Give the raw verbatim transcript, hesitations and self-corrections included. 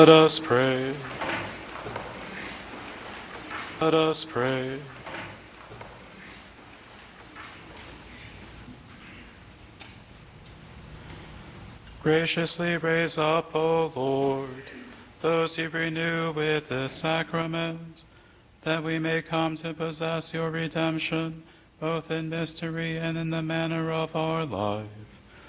Let us pray. Let us pray. Graciously raise up, O Lord, those you renew with this sacrament, that we may come to possess your redemption, both in mystery and in the manner of our life.